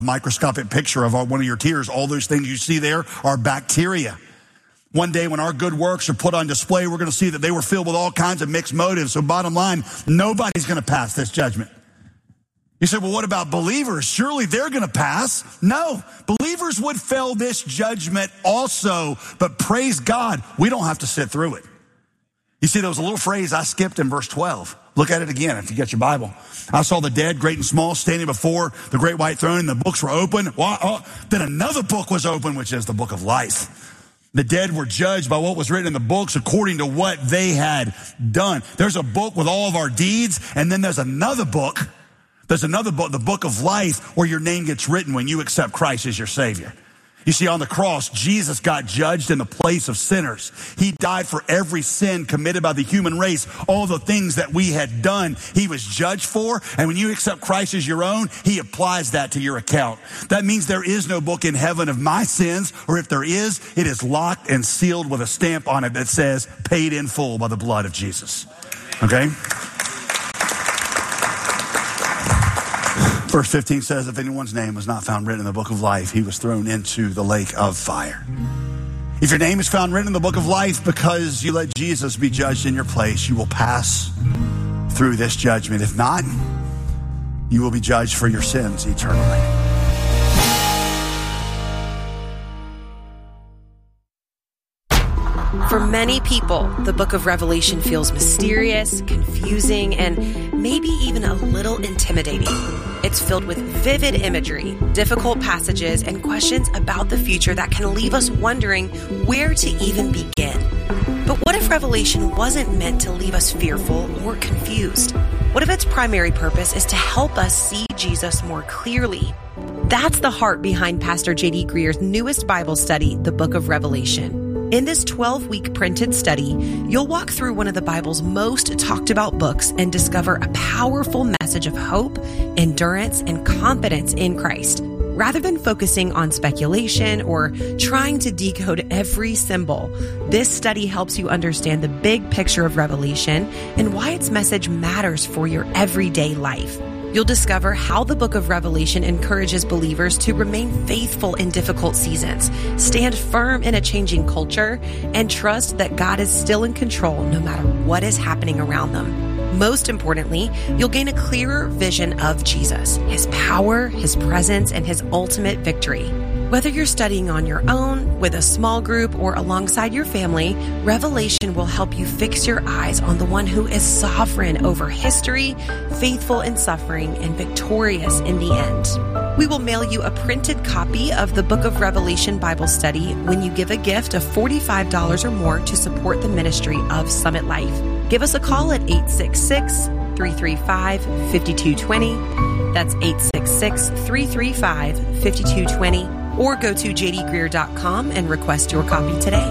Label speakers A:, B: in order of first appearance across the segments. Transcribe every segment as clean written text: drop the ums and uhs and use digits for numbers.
A: microscopic picture of one of your tears. All those things you see there are bacteria. One day when our good works are put on display, we're going to see that they were filled with all kinds of mixed motives. So bottom line, nobody's going to pass this judgment. You say, well, what about believers? Surely they're going to pass. No, believers would fail this judgment also, but praise God, we don't have to sit through it. You see, there was a little phrase I skipped in verse 12. Look at it again if you get your Bible. I saw the dead, great and small, standing before the great white throne, and the books were open. Then another book was open, which is the book of life. The dead were judged by what was written in the books according to what they had done. There's a book with all of our deeds, and then there's another book. There's another book, the book of life, where your name gets written when you accept Christ as your Savior. You see, on the cross, Jesus got judged in the place of sinners. He died for every sin committed by the human race. All the things that we had done, he was judged for. And when you accept Christ as your own, he applies that to your account. That means there is no book in heaven of my sins, or if there is, it is locked and sealed with a stamp on it that says, paid in full by the blood of Jesus. Okay? Verse 15 says, if anyone's name was not found written in the book of life, he was thrown into the lake of fire. If your name is found written in the book of life because you let Jesus be judged in your place, you will pass through this judgment. If not, you will be judged for your sins eternally.
B: For many people, the book of Revelation feels mysterious, confusing, and maybe even a little intimidating. It's filled with vivid imagery, difficult passages, and questions about the future that can leave us wondering where to even begin. But what if Revelation wasn't meant to leave us fearful or confused? What if its primary purpose is to help us see Jesus more clearly? That's the heart behind Pastor J.D. Greer's newest Bible study, the Book of Revelation. In this 12-week printed study, you'll walk through one of the Bible's most talked about books and discover a powerful message of hope, endurance, and confidence in Christ. Rather than focusing on speculation or trying to decode every symbol, this study helps you understand the big picture of Revelation and why its message matters for your everyday life. You'll discover how the book of Revelation encourages believers to remain faithful in difficult seasons, stand firm in a changing culture, and trust that God is still in control no matter what is happening around them. Most importantly, you'll gain a clearer vision of Jesus, his power, his presence, and his ultimate victory. Whether you're studying on your own, with a small group, or alongside your family, Revelation will help you fix your eyes on the one who is sovereign over history, faithful in suffering, and victorious in the end. We will mail you a printed copy of the Book of Revelation Bible Study when you give a gift of $45 or more to support the ministry of Summit Life. Give us a call at 866-335-5220. That's 866-335-5220. Or go to jdgreer.com and request your copy today.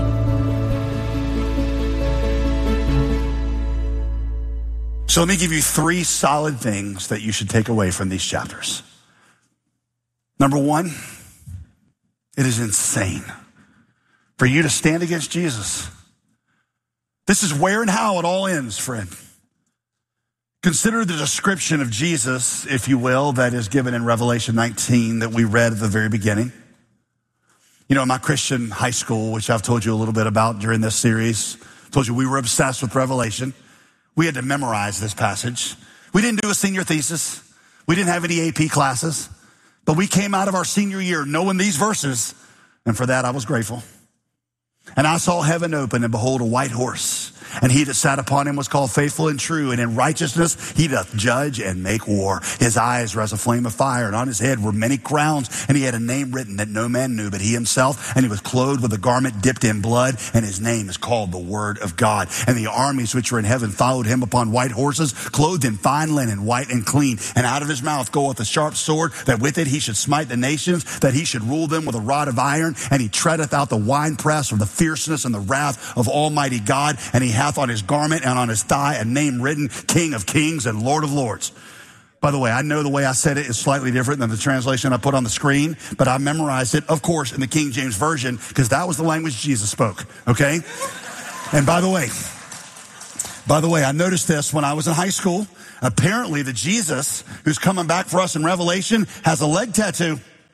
A: So let me give you 3 solid things that you should take away from these chapters. Number 1, it is insane for you to stand against Jesus. This is where and how it all ends, friend. Consider the description of Jesus, if you will, that is given in Revelation 19 that we read at the very beginning. You know, in my Christian high school, which I've told you a little bit about during this series, told you we were obsessed with Revelation. We had to memorize this passage. We didn't do a senior thesis. We didn't have any AP classes. But we came out of our senior year knowing these verses, and for that I was grateful. And I saw heaven open, and behold, a white horse. And he that sat upon him was called Faithful and True, and in righteousness he doth judge and make war. His eyes were as a flame of fire, and on his head were many crowns, and he had a name written that no man knew but he himself, and he was clothed with a garment dipped in blood, and his name is called the Word of God. And the armies which were in heaven followed him upon white horses, clothed in fine linen, white and clean. And out of his mouth goeth a sharp sword, that with it he should smite the nations, that he should rule them with a rod of iron, and he treadeth out the winepress of the fierceness and the wrath of Almighty God, and he hath on his garment and on his thigh a name written, King of Kings and Lord of Lords. By the way, I know the way I said it is slightly different than the translation I put on the screen, but I memorized it, of course, in the King James Version, because that was the language Jesus spoke, okay? And by the way, I noticed this when I was in high school. Apparently the Jesus who's coming back for us in Revelation has a leg tattoo.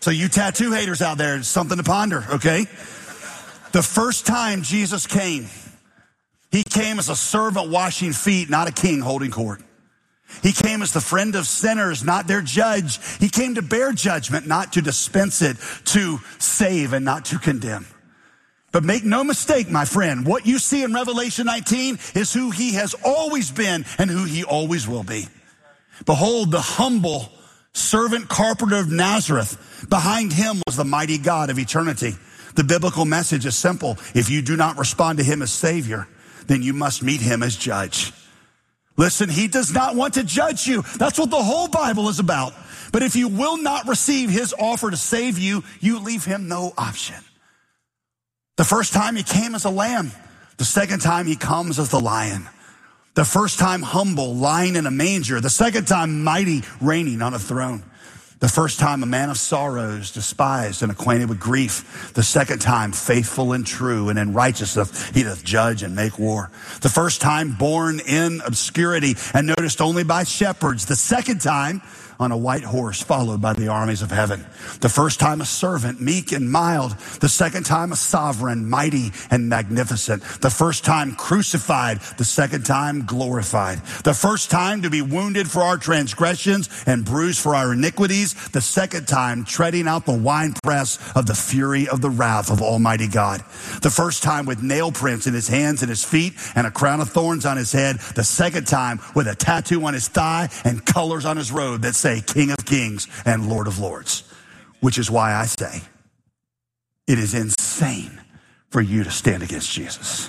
A: So you tattoo haters out there, it's something to ponder, okay? The first time Jesus came, he came as a servant washing feet, not a king holding court. He came as the friend of sinners, not their judge. He came to bear judgment, not to dispense it, to save and not to condemn. But make no mistake, my friend, what you see in Revelation 19 is who he has always been and who he always will be. Behold, the humble servant carpenter of Nazareth. Behind him was the mighty God of eternity. The biblical message is simple. If you do not respond to him as Savior, then you must meet him as judge. Listen, he does not want to judge you. That's what the whole Bible is about. But if you will not receive his offer to save you, you leave him no option. The first time he came as a lamb. The second time he comes as the lion. The first time humble, lying in a manger. The second time mighty, reigning on a throne. The first time a man of sorrows, despised and acquainted with grief. The second time faithful and true, and in righteousness he doth judge and make war. The first time born in obscurity and noticed only by shepherds. The second time on a white horse followed by the armies of heaven. The first time a servant, meek and mild. The second time a sovereign, mighty and magnificent. The first time crucified. The second time glorified. The first time to be wounded for our transgressions and bruised for our iniquities. The second time treading out the winepress of the fury of the wrath of Almighty God. The first time with nail prints in his hands and his feet and a crown of thorns on his head. The second time with a tattoo on his thigh and colors on his robe that say King of Kings and Lord of Lords. Which is why I say it is insane for you to stand against Jesus.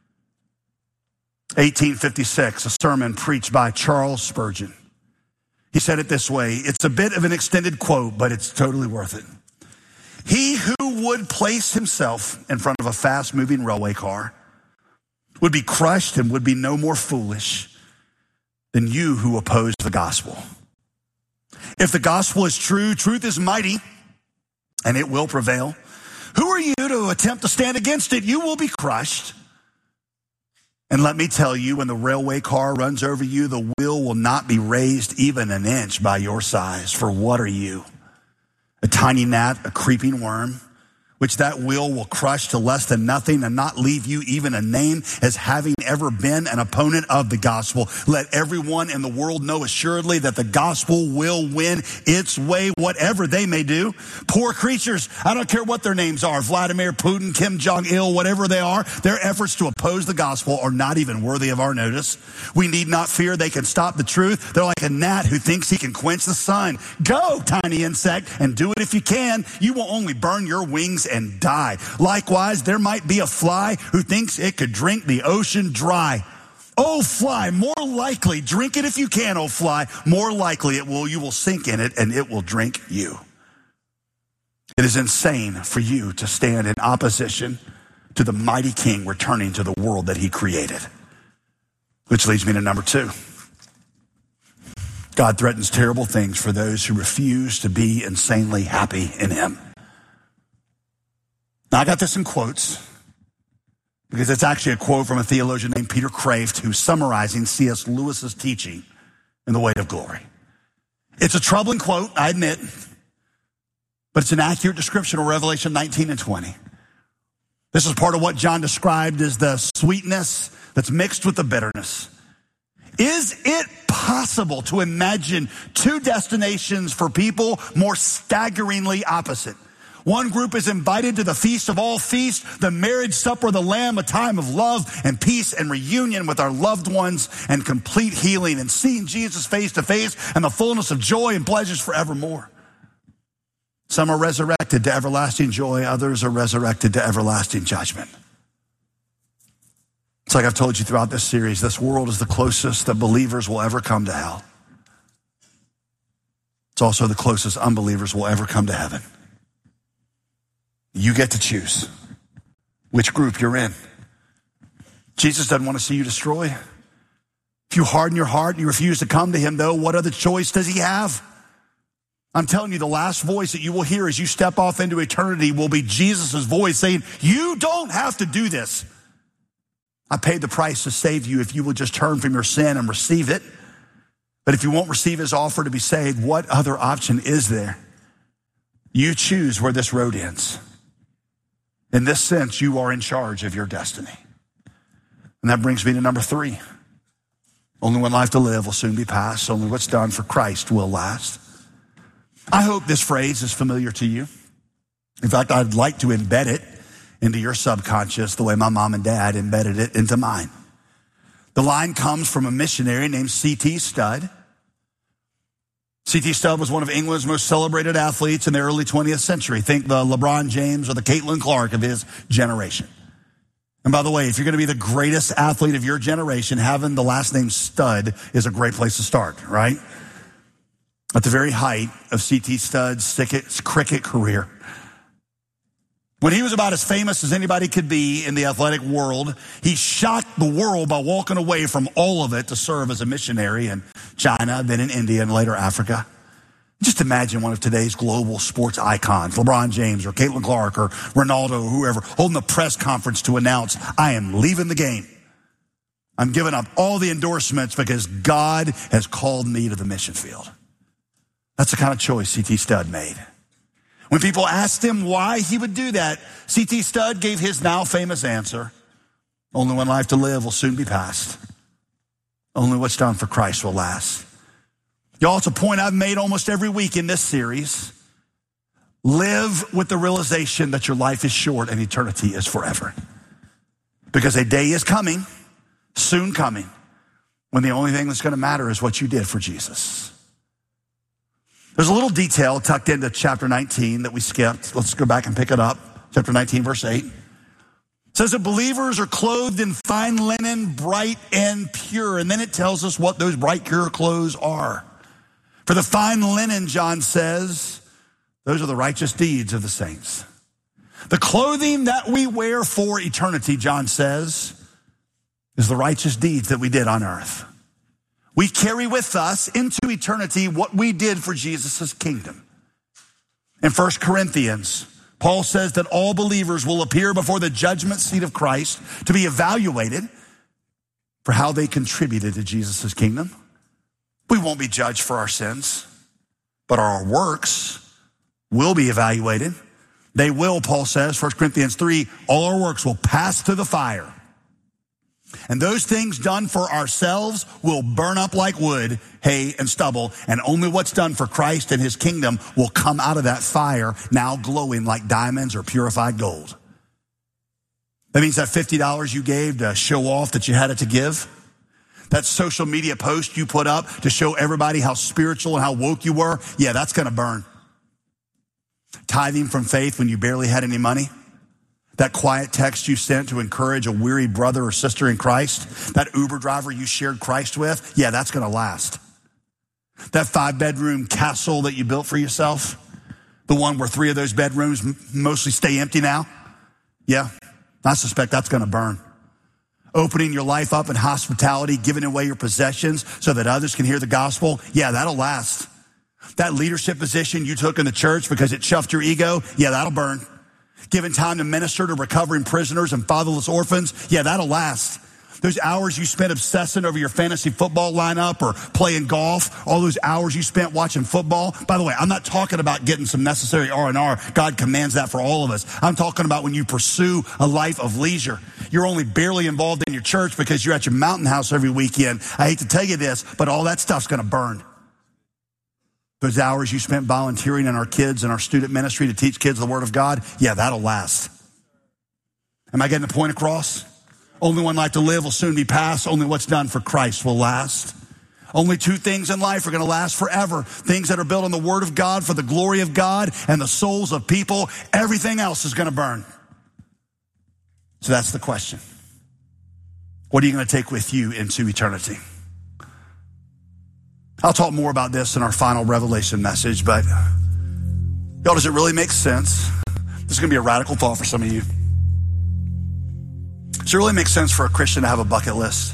A: 1856, a sermon preached by Charles Spurgeon. He said it this way. It's a bit of an extended quote, but it's totally worth it. He who would place himself in front of a fast-moving railway car would be crushed and would be no more foolish than you who oppose the gospel. If the gospel is true, truth is mighty, and it will prevail. Who are you to attempt to stand against it? You will be crushed. And let me tell you, when the railway car runs over you, the wheel will not be raised even an inch by your size. For what are you? A tiny gnat, a creeping worm, which that wheel will crush to less than nothing and not leave you even a name as having ever been an opponent of the gospel. Let everyone in the world know assuredly that the gospel will win its way, whatever they may do. Poor creatures, I don't care what their names are, Vladimir Putin, Kim Jong-il, whatever they are, their efforts to oppose the gospel are not even worthy of our notice. We need not fear they can stop the truth. They're like a gnat who thinks he can quench the sun. Go, tiny insect, and do it if you can. You will only burn your wings and die. Likewise, there might be a fly who thinks it could drink the ocean dry. Oh, fly, more likely, drink it if you can, oh fly, more likely you will sink in it and it will drink you. It is insane for you to stand in opposition to the mighty King returning to the world that he created. Which leads me to number 2. God threatens terrible things for those who refuse to be insanely happy in him. Now, I got this in quotes because it's actually a quote from a theologian named Peter Kraft who's summarizing C.S. Lewis's teaching in The Weight of Glory. It's a troubling quote, I admit, but it's an accurate description of Revelation 19 and 20. This is part of what John described as the sweetness that's mixed with the bitterness. Is it possible to imagine 2 destinations for people more staggeringly opposite? One group is invited to the feast of all feasts, the marriage supper of the Lamb, a time of love and peace and reunion with our loved ones and complete healing and seeing Jesus face to face and the fullness of joy and pleasures forevermore. Some are resurrected to everlasting joy. Others are resurrected to everlasting judgment. It's like I've told you throughout this series, this world is the closest that believers will ever come to hell. It's also the closest unbelievers will ever come to heaven. You get to choose which group you're in. Jesus doesn't want to see you destroy. If you harden your heart and you refuse to come to him, though, what other choice does he have? I'm telling you, the last voice that you will hear as you step off into eternity will be Jesus' voice saying, you don't have to do this. I paid the price to save you if you will just turn from your sin and receive it. But if you won't receive his offer to be saved, what other option is there? You choose where this road ends. In this sense, you are in charge of your destiny. And that brings me to number 3. Only one life to live will soon be past. Only what's done for Christ will last. I hope this phrase is familiar to you. In fact, I'd like to embed it into your subconscious the way my mom and dad embedded it into mine. The line comes from a missionary named C.T. Studd. C.T. Studd was one of England's most celebrated athletes in the early 20th century. Think the LeBron James or the Caitlin Clark of his generation. And by the way, if you're going to be the greatest athlete of your generation, having the last name Studd is a great place to start, right? At the very height of C.T. Studd's cricket career, when he was about as famous as anybody could be in the athletic world, he shocked the world by walking away from all of it to serve as a missionary in China, then in India, and later Africa. Just imagine one of today's global sports icons, LeBron James or Caitlin Clark or Ronaldo or whoever, holding a press conference to announce, I am leaving the game. I'm giving up all the endorsements because God has called me to the mission field. That's the kind of choice C.T. Studd made. When people asked him why he would do that, C.T. Studd gave his now famous answer. Only one life to live will soon be past. Only what's done for Christ will last. Y'all, it's a point I've made almost every week in this series. Live with the realization that your life is short and eternity is forever. Because a day is coming, soon coming, when the only thing that's going to matter is what you did for Jesus. There's a little detail tucked into chapter 19 that we skipped. Let's go back and pick it up. Chapter 19, verse 8. It says that believers are clothed in fine linen, bright and pure. And then it tells us what those bright, pure clothes are. For the fine linen, John says, those are the righteous deeds of the saints. The clothing that we wear for eternity, John says, is the righteous deeds that we did on earth. We carry with us into eternity what we did for Jesus' kingdom. In 1 Corinthians, Paul says that all believers will appear before the judgment seat of Christ to be evaluated for how they contributed to Jesus' kingdom. We won't be judged for our sins, but our works will be evaluated. They will, Paul says, 1 Corinthians 3, all our works will pass through the fire. And those things done for ourselves will burn up like wood, hay, and stubble. And only what's done for Christ and his kingdom will come out of that fire, now glowing like diamonds or purified gold. That means that $50 you gave to show off that you had it to give, that social media post you put up to show everybody how spiritual and how woke you were, yeah, that's going to burn. Tithing from faith when you barely had any money. That quiet text you sent to encourage a weary brother or sister in Christ. That Uber driver you shared Christ with. Yeah, that's going to last. That 5-bedroom castle that you built for yourself. The one where 3 of those bedrooms mostly stay empty now. Yeah, I suspect that's going to burn. Opening your life up in hospitality, giving away your possessions so that others can hear the gospel. Yeah, that'll last. That leadership position you took in the church because it chuffed your ego. Yeah, that'll burn. Giving time to minister to recovering prisoners and fatherless orphans. Yeah, that'll last. Those hours you spent obsessing over your fantasy football lineup or playing golf, all those hours you spent watching football. By the way, I'm not talking about getting some necessary R&R. God commands that for all of us. I'm talking about when you pursue a life of leisure. You're only barely involved in your church because you're at your mountain house every weekend. I hate to tell you this, but all that stuff's going to burn. Those hours you spent volunteering in our kids and our student ministry to teach kids the Word of God, yeah, that'll last. Am I getting the point across? Only one life to live will soon be past. Only what's done for Christ will last. Only 2 things in life are going to last forever. Things that are built on the Word of God for the glory of God and the souls of people. Everything else is going to burn. So that's the question. What are you going to take with you into eternity? I'll talk more about this in our final Revelation message, but y'all, does it really make sense? This is going to be a radical thought for some of you. Does it really make sense for a Christian to have a bucket list?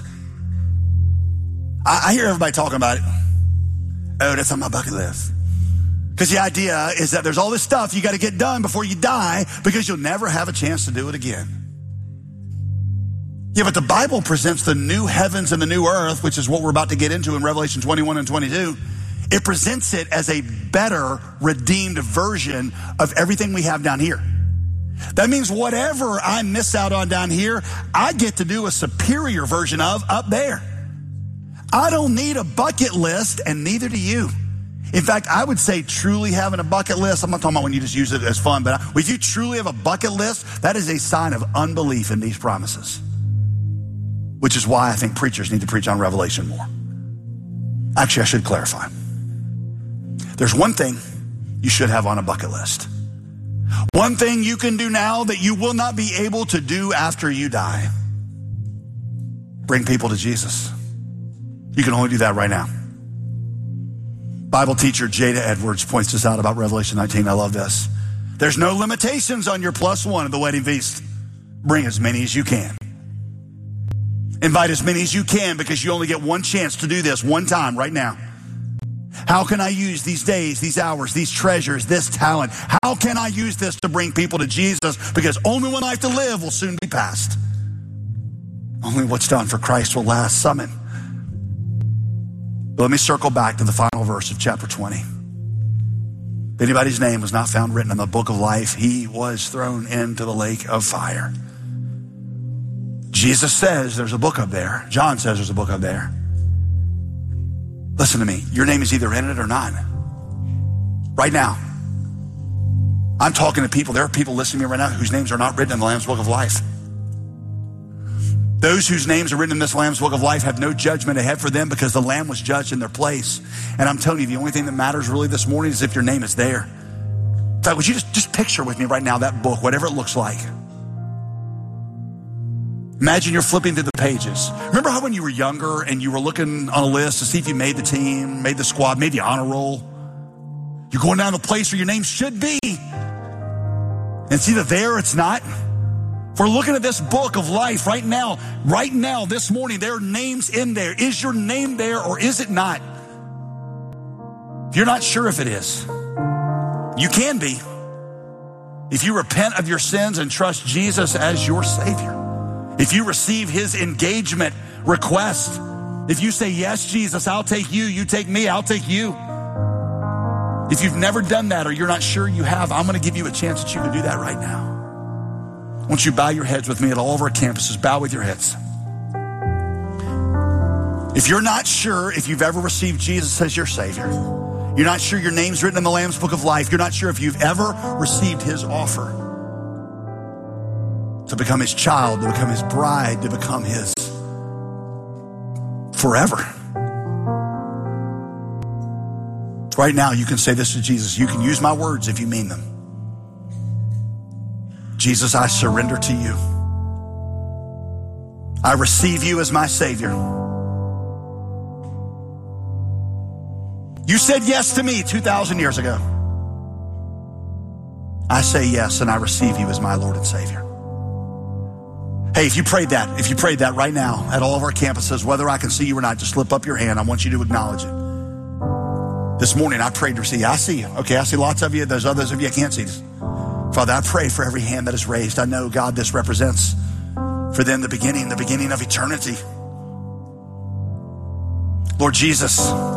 A: I hear everybody talking about it. Oh, that's on my bucket list. Because the idea is that there's all this stuff you got to get done before you die because you'll never have a chance to do it again. Yeah, but the Bible presents the new heavens and the new earth, which is what we're about to get into in Revelation 21 and 22. It presents it as a better, redeemed version of everything we have down here. That means whatever I miss out on down here, I get to do a superior version of up there. I don't need a bucket list, and neither do you. In fact, I would say truly having a bucket list, I'm not talking about when you just use it as fun, but if you truly have a bucket list, that is a sign of unbelief in these promises. Which is why I think preachers need to preach on Revelation more. Actually, I should clarify. There's one thing you should have on a bucket list. One thing you can do now that you will not be able to do after you die. Bring people to Jesus. You can only do that right now. Bible teacher Jada Edwards points this out about Revelation 19. I love this. There's no limitations on your +1 at the wedding feast. Bring as many as you can. Invite as many as you can, because you only get one chance to do this one time right now. How can I use these days, these hours, these treasures, this talent? How can I use this to bring people to Jesus? Because only one life to live will soon be past. Only what's done for Christ will last. Summon. But let me circle back to the final verse of chapter 20. If anybody's name was not found written in the book of life, he was thrown into the lake of fire. Jesus says there's a book up there. John says there's a book up there. Listen to me. Your name is either in it or not. Right now. I'm talking to people. There are people listening to me right now whose names are not written in the Lamb's Book of Life. Those whose names are written in this Lamb's Book of Life have no judgment ahead for them, because the Lamb was judged in their place. And I'm telling you, the only thing that matters really this morning is if your name is there. In fact, would you just picture with me right now that book, whatever it looks like. Imagine you're flipping through the pages. Remember how when you were younger and you were looking on a list to see if you made the team, made the squad, made the honor roll? You're going down the place where your name should be. And it's either there or it's not. If we're looking at this book of life right now, this morning, there are names in there. Is your name there or is it not? If you're not sure if it is, you can be. If you repent of your sins and trust Jesus as your Savior. If you receive his engagement request, if you say, yes, Jesus, I'll take you, you take me, I'll take you. If you've never done that or you're not sure you have, I'm going to give you a chance that you can do that right now. Won't you bow your heads with me at all of our campuses? Bow with your heads. If you're not sure if you've ever received Jesus as your Savior, you're not sure your name's written in the Lamb's Book of Life, you're not sure if you've ever received his offer to become his child, to become his bride, to become his forever. Right now, you can say this to Jesus. You can use my words if you mean them. Jesus, I surrender to you. I receive you as my Savior. You said yes to me 2,000 years ago. I say yes, and I receive you as my Lord and Savior. Hey, if you prayed that right now at all of our campuses, whether I can see you or not, just slip up your hand. I want you to acknowledge it. This morning, I prayed to receive you. I see you. Okay, I see lots of you. There's others of you I can't see. Father, I pray for every hand that is raised. I know, God, this represents for them the beginning of eternity. Lord Jesus,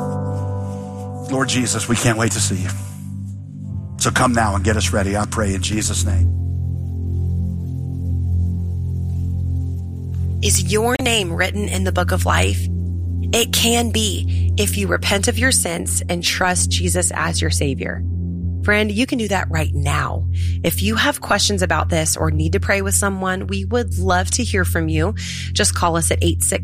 A: we can't wait to see you. So come now and get us ready, I pray in Jesus' name.
B: Is your name written in the book of life? It can be if you repent of your sins and trust Jesus as your Savior. Friend, you can do that right now. If you have questions about this or need to pray with someone, we would love to hear from you. Just call us at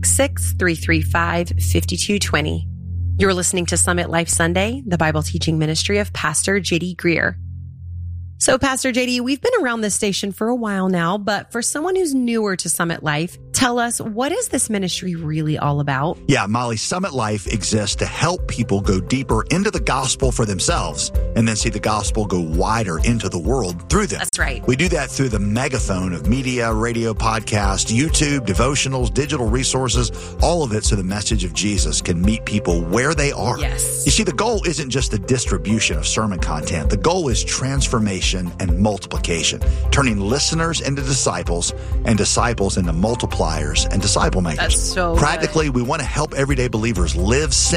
B: 866-335-5220. You're listening to Summit Life Sunday, the Bible teaching ministry of Pastor J.D. Greer. So, Pastor J.D., we've been around this station for a while now, but for someone who's newer to Summit Life, tell us, what is this ministry really all about?
C: Yeah, Molly, Summit Life exists to help people go deeper into the gospel for themselves and then see the gospel go wider into the world through them.
B: That's right.
C: We do that through the megaphone of media, radio, podcast, YouTube, devotionals, digital resources, all of it so the message of Jesus can meet people where they are.
B: Yes.
C: You see, the goal isn't just the distribution of sermon content. The goal is transformation and multiplication, turning listeners into disciples and disciples into multipliers and disciple makers.
B: That's so
C: Practically, we want to help everyday believers live sent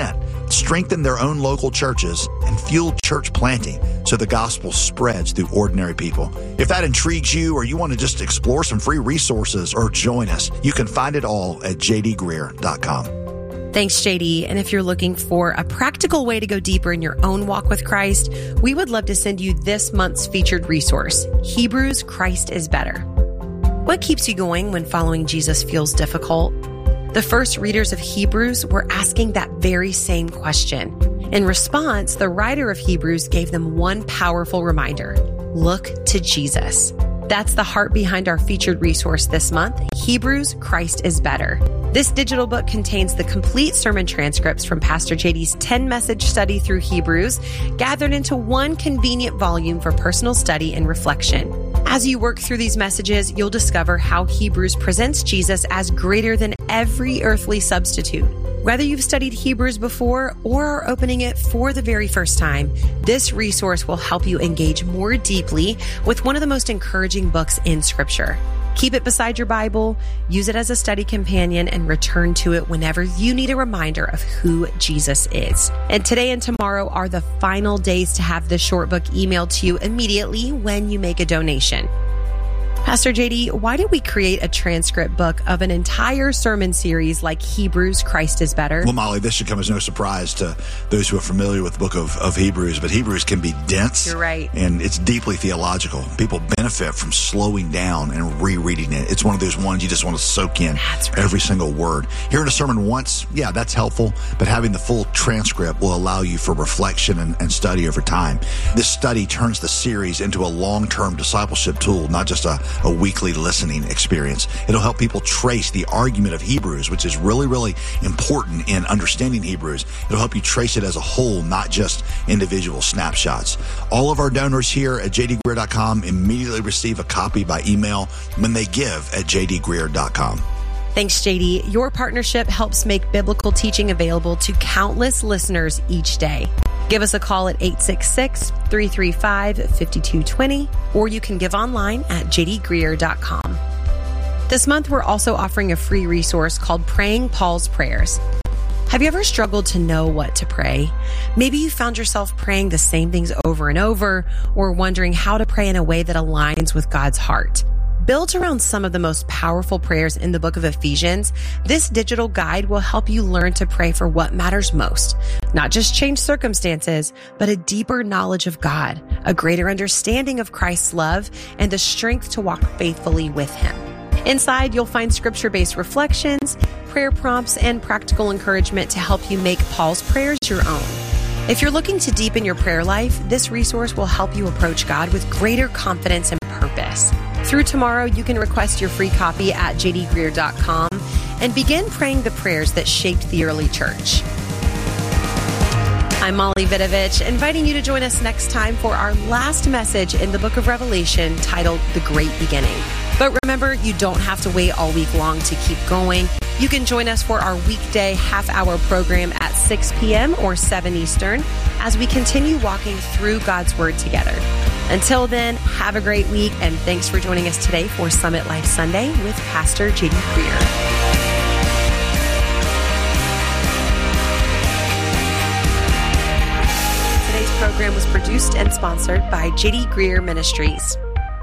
C: strengthen their own local churches, and fuel church planting so the gospel spreads through ordinary people. If that intrigues you or you want to just explore some free resources or join us, you can find it all at jdgreear.com.
B: Thanks, JD. And if you're looking for a practical way to go deeper in your own walk with Christ, we would love to send you this month's featured resource, Hebrews, Christ is Better. What keeps you going when following Jesus feels difficult? The first readers of Hebrews were asking that very same question. In response, the writer of Hebrews gave them one powerful reminder: look to Jesus. That's the heart behind our featured resource this month, Hebrews, Christ is Better. This digital book contains the complete sermon transcripts from Pastor JD's 10-message study through Hebrews, gathered into one convenient volume for personal study and reflection. As you work through these messages, you'll discover how Hebrews presents Jesus as greater than every earthly substitute. Whether you've studied Hebrews before or are opening it for the very first time, this resource will help you engage more deeply with one of the most encouraging books in Scripture. Keep it beside your Bible, use it as a study companion, and return to it whenever you need a reminder of who Jesus is. And today and tomorrow are the final days to have this short book emailed to you immediately when you make a donation. Pastor JD, why did we create a transcript book of an entire sermon series like Hebrews, Christ is Better?
C: Well, Molly, this should come as no surprise to those who are familiar with the book of Hebrews, but Hebrews can be dense.
B: You're right.
C: And it's deeply theological. People benefit from slowing down and rereading it. It's one of those ones you just want to soak in every single word. Hearing a sermon once, yeah, that's helpful, but having the full transcript will allow you for reflection and study over time. This study turns the series into a long-term discipleship tool, not just a weekly listening experience. It'll help people trace the argument of Hebrews, which is really, really important in understanding Hebrews. It'll help you trace it as a whole, not just individual snapshots. All of our donors here at jdgreear.com immediately receive a copy by email when they give at jdgreear.com.
B: Thanks, JD. Your partnership helps make biblical teaching available to countless listeners each day. Give us a call at 866-335-5220, or you can give online at jdgreear.com. This month, we're also offering a free resource called Praying Paul's Prayers. Have you ever struggled to know what to pray? Maybe you found yourself praying the same things over and over, or wondering how to pray in a way that aligns with God's heart. Built around some of the most powerful prayers in the book of Ephesians, this digital guide will help you learn to pray for what matters most. Not just change circumstances, but a deeper knowledge of God, a greater understanding of Christ's love, and the strength to walk faithfully with Him. Inside, you'll find scripture-based reflections, prayer prompts, and practical encouragement to help you make Paul's prayers your own. If you're looking to deepen your prayer life, this resource will help you approach God with greater confidence and purpose. Through tomorrow, you can request your free copy at jdgreear.com and begin praying the prayers that shaped the early church. I'm Molly Vidovich, inviting you to join us next time for our last message in the book of Revelation titled The Great Beginning. But remember, you don't have to wait all week long to keep going. You can join us for our weekday half-hour program at 6 p.m. or 7 Eastern as we continue walking through God's Word together. Until then, have a great week, and thanks for joining us today for Summit Life Sunday with Pastor JD Greear. Today's program was produced and sponsored by JD Greear Ministries.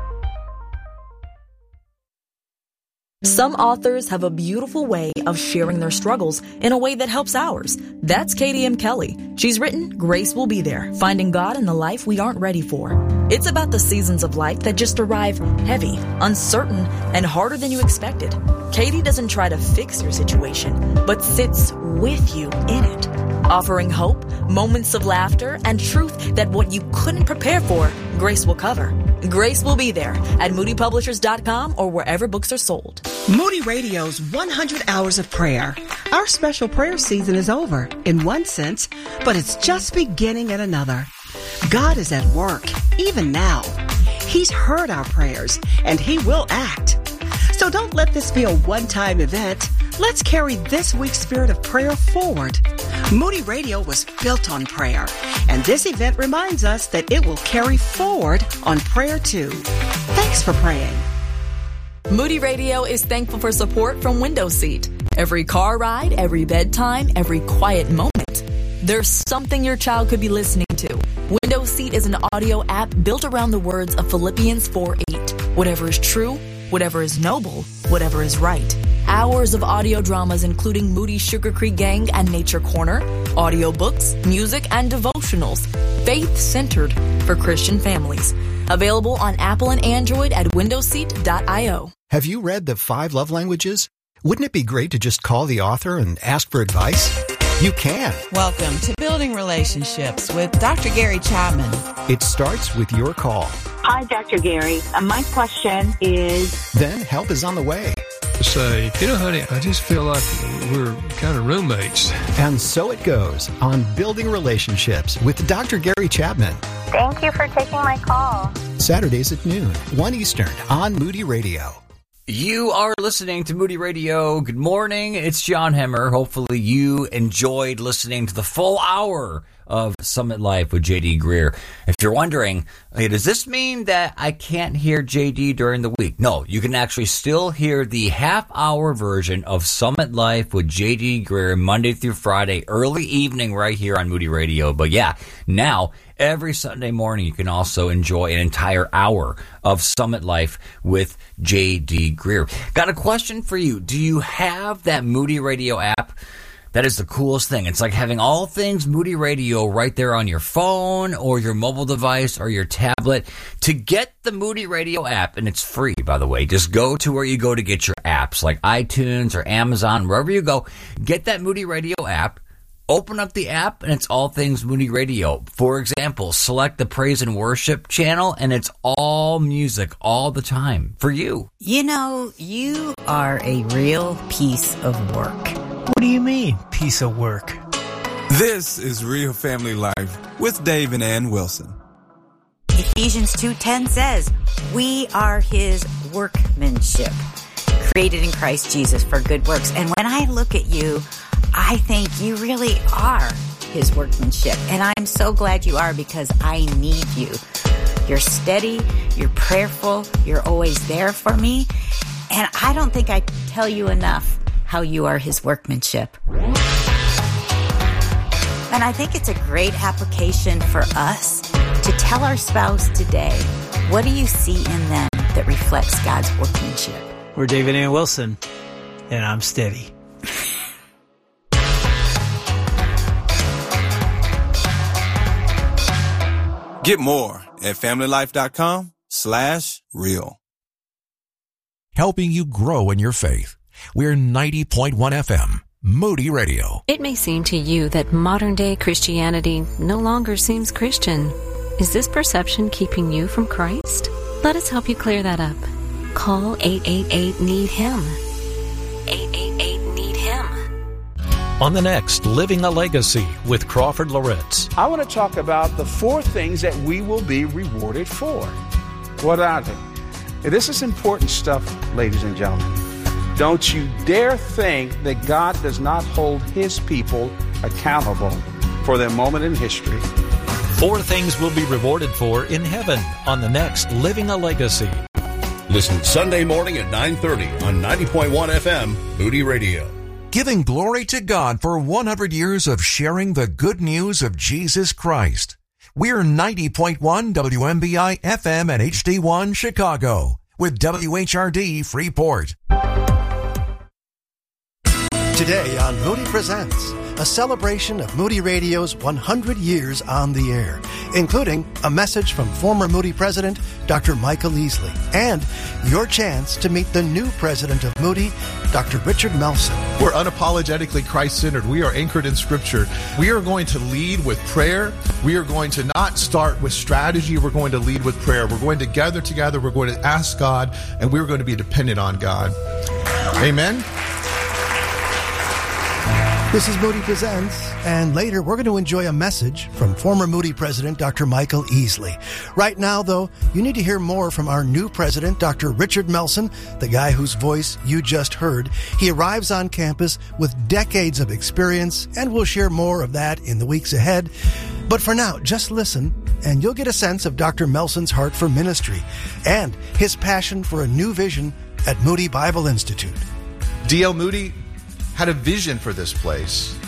D: Some authors have a beautiful way of sharing their struggles in a way that helps ours. That's Katie M. Kelly. She's written Grace Will Be There, Finding God in the Life We Aren't Ready For. It's about the seasons of life that just arrive heavy, uncertain, and harder than you expected. Katie doesn't try to fix your situation, but sits with you in it, offering hope, moments of laughter, and truth that what you couldn't prepare for, Grace will cover. Grace Will Be There at moodypublishers.com or wherever books are sold.
E: Moody Radio's 100 Hours of Prayer. Our special prayer season is over, in one sense, but it's just beginning in another. God is at work, even now. He's heard our prayers, and He will act. So don't let this be a one-time event. Let's carry this week's spirit of prayer forward. Moody Radio was built on prayer, and this event reminds us that it will carry forward on prayer too. Thanks for praying.
D: Moody Radio is thankful for support from Window Seat. Every car ride, every bedtime, every quiet moment. There's something your child could be listening to. Window Seat is an audio app built around the words of Philippians 4:8. Whatever is true, whatever is noble, whatever is right. Hours of audio dramas including Moody Sugar Creek Gang and Nature Corner, audiobooks, music, and devotionals. Faith-centered for Christian families. Available on Apple and Android at windowseat.io.
F: Have you read The 5 Love Languages? Wouldn't it be great to just call the author and ask for advice? You can.
G: Welcome to Building Relationships with Dr. Gary Chapman.
F: It starts with your call.
H: Hi, Dr. Gary. My question is...
F: Then help is on the way.
I: Say, honey, I just feel like we're kind of roommates.
F: And so it goes on Building Relationships with Dr. Gary Chapman.
H: Thank you for taking my call.
F: Saturdays at noon, 1 Eastern on Moody Radio.
J: You are listening to Moody Radio. Good morning. It's John Hemmer. Hopefully you enjoyed listening to the full hour of Summit Life with J.D. Greear. If you're wondering, hey, does this mean that I can't hear J.D. during the week? No, you can actually still hear the half-hour version of Summit Life with J.D. Greear Monday through Friday, early evening right here on Moody Radio. But yeah, now every Sunday morning you can also enjoy an entire hour of Summit Life with J.D. Greear. Got a question for you. Do you have that Moody Radio app? That is the coolest thing. It's like having all things Moody Radio right there on your phone or your mobile device or your tablet. To get the Moody Radio app, and it's free, by the way, just go to where you go to get your apps, like iTunes or Amazon, wherever you go. Get that Moody Radio app. Open up the app, and it's all things Moody Radio. For example, select the Praise and Worship channel, and it's all music all the time for you.
K: You know, you are a real piece of work.
L: What do you mean, piece of work?
M: This is Real Family Life with Dave and Ann Wilson.
K: Ephesians 2:10 says, we are his workmanship, created in Christ Jesus for good works. And when I look at you, I think you really are his workmanship. And I'm so glad you are, because I need you. You're steady, you're prayerful, you're always there for me. And I don't think I tell you enough how you are his workmanship. And I think it's a great application for us to tell our spouse today, what do you see in them that reflects God's workmanship?
L: We're David Ann Wilson, and I'm steady.
M: Get more at familylife.com/real.
N: Helping you grow in your faith. We're 90.1 FM, Moody Radio.
O: It may seem to you that modern-day Christianity no longer seems Christian. Is this perception keeping you from Christ? Let us help you clear that up. Call 888-NEED-HIM. 888-NEED-HIM.
P: On the next Living a Legacy with Crawford Loritz.
Q: I want to talk about the 4 things that we will be rewarded for. What are they? This is important stuff, ladies and gentlemen. Don't you dare think that God does not hold his people accountable for their moment in history.
P: 4 things we'll be rewarded for in heaven on the next Living a Legacy.
R: Listen Sunday morning at 9:30 on 90.1 FM, Moody Radio.
N: Giving glory to God for 100 years of sharing the good news of Jesus Christ. We're 90.1 WMBI FM and HD1 Chicago with WHRD Freeport.
S: Today on Moody Presents, a celebration of Moody Radio's 100 years on the air, including a message from former Moody president, Dr. Michael Easley, and your chance to meet the new president of Moody, Dr. Richard Melson.
T: We're unapologetically Christ-centered. We are anchored in Scripture. We are going to lead with prayer. We are going to not start with strategy. We're going to lead with prayer. We're going to gather together. We're going to ask God, and we're going to be dependent on God. Amen.
S: This is Moody Presents, and later we're going to enjoy a message from former Moody president, Dr. Michael Easley. Right now, though, you need to hear more from our new president, Dr. Richard Melson, the guy whose voice you just heard. He arrives on campus with decades of experience, and we'll share more of that in the weeks ahead. But for now, just listen, and you'll get a sense of Dr. Melson's heart for ministry and his passion for a new vision at Moody Bible Institute.
T: D.L. Moody had a vision for this place.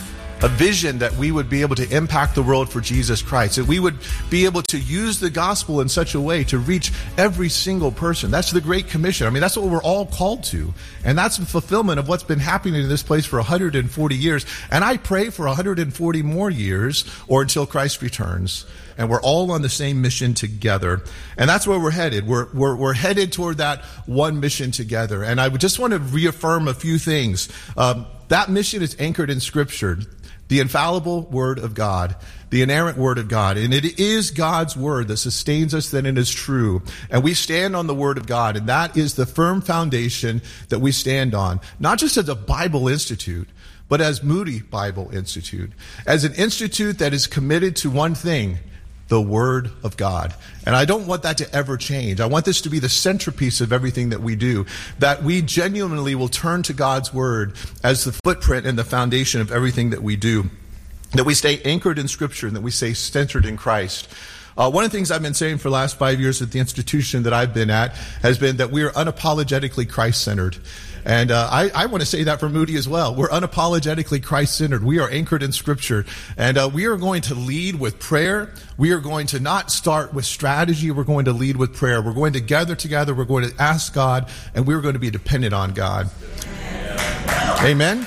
T: a vision that we would be able to impact the world for Jesus Christ, that we would be able to use the gospel in such a way to reach every single person. That's the Great Commission. I mean, that's what we're all called to. And that's the fulfillment of what's been happening in this place for 140 years. And I pray for 140 more years or until Christ returns. And we're all on the same mission together. And that's where we're headed. We're headed toward that one mission together. And I would just want to reaffirm a few things. That mission is anchored in Scripture, the infallible Word of God, the inerrant Word of God. And it is God's Word that sustains us, that it is true. And we stand on the Word of God, and that is the firm foundation that we stand on, not just as a Bible institute, but as Moody Bible Institute, as an institute that is committed to one thing, the Word of God. And I don't want that to ever change. I want this to be the centerpiece of everything that we do, that we genuinely will turn to God's Word as the footprint and the foundation of everything that we do, that we stay anchored in Scripture and that we stay centered in Christ. One of the things I've been saying for the last 5 years at the institution that I've been at has been that we are unapologetically Christ-centered. And I want to say that for Moody as well. We're unapologetically Christ-centered. We are anchored in Scripture. And we are going to lead with prayer. We are going to not start with strategy. We're going to lead with prayer. We're going to gather together. We're going to ask God. And we're going to be dependent on God. Amen?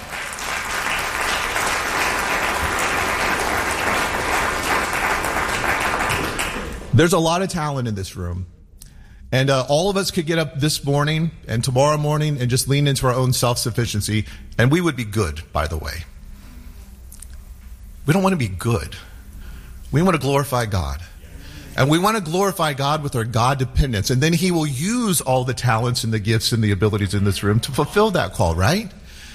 T: There's a lot of talent in this room. And all of us could get up this morning and tomorrow morning and just lean into our own self-sufficiency, and we would be good, by the way. We don't want to be good. We want to glorify God. And we want to glorify God with our God dependence. And then He will use all the talents and the gifts and the abilities in this room to fulfill that call, right?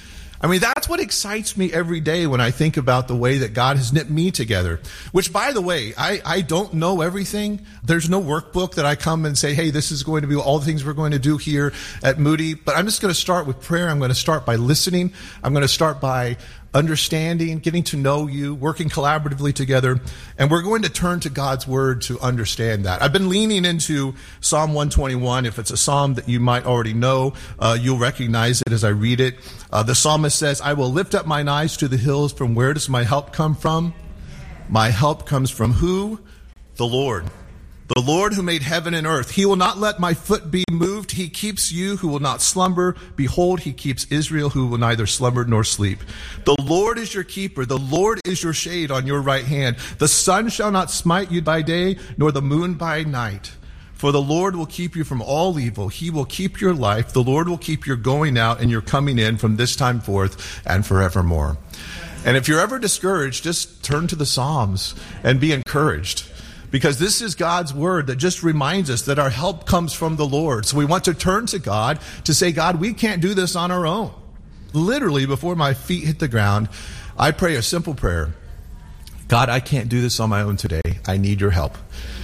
T: I mean, that's what excites me every day when I think about the way that God has knit me together. Which, by the way, I don't know everything. There's no workbook that I come and say, hey, this is going to be all the things we're going to do here at Moody. But I'm just going to start with prayer. I'm going to start by listening. I'm going to start by understanding, getting to know you, working collaboratively together. And we're going to turn to God's Word to understand that. I've been leaning into Psalm 121. If it's a psalm that you might already know, you'll recognize it as I read it. The psalmist says, I will lift up mine eyes to the hills. From where does my help come from? My help comes from who? The Lord. The Lord who made heaven and earth. He will not let my foot be moved. He keeps you who will not slumber. Behold, He keeps Israel who will neither slumber nor sleep. The Lord is your keeper. The Lord is your shade on your right hand. The sun shall not smite you by day, nor the moon by night. For the Lord will keep you from all evil. He will keep your life. The Lord will keep your going out and your coming in from this time forth and forevermore. And if you're ever discouraged, just turn to the Psalms and be encouraged. Because this is God's Word that just reminds us that our help comes from the Lord. So we want to turn to God to say, God, we can't do this on our own. Literally, before my feet hit the ground, I pray a simple prayer. God, I can't do this on my own today. I need your help.